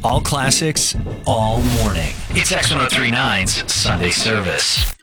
All classics, all morning. It's X1039's Sunday service.